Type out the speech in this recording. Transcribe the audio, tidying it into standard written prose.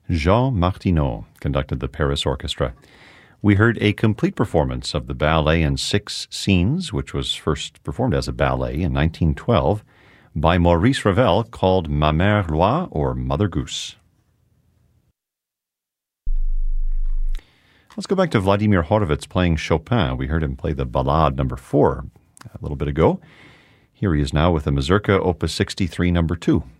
Jean Martineau conducted the Paris Orchestra. We heard a complete performance of the ballet in 6 scenes, which was first performed as a ballet in 1912 by Maurice Ravel, called Ma Mère Loi, or Mother Goose. Let's go back to Vladimir Horowitz playing Chopin. We heard him play the Ballade No. 4 a little bit ago. Here he is now with the Mazurka Opus 63 No. 2.